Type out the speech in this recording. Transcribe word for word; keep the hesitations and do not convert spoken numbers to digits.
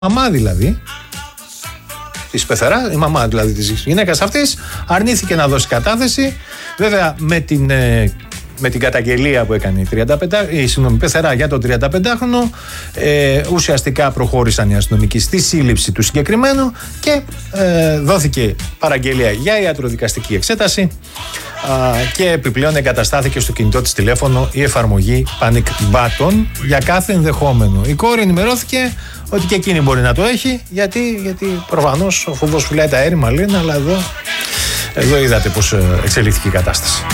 μαμά δηλαδή της πεθερά, η μαμά δηλαδή της γυναίκας αυτής, αρνήθηκε να δώσει κατάθεση. Βέβαια με την, ε, με την καταγγελία που έκανε η, τριανταπέντε, η συγγνώμη, πεθερά για τον τριανταπεντάχρονο, ε, ουσιαστικά προχώρησαν οι αστυνομικοί στη σύλληψη του συγκεκριμένου και ε, δόθηκε παραγγελία για ιατροδικαστική εξέταση. Uh, και επιπλέον εγκαταστάθηκε στο κινητό της τηλέφωνο η εφαρμογή Panic Button για κάθε ενδεχόμενο. Η κόρη ενημερώθηκε ότι και εκείνη μπορεί να το έχει, γιατί, γιατί προφανώς ο φόβος φυλάει τα έρημα, λένε, αλλά εδώ, εδώ είδατε πως εξελίχθηκε η κατάσταση.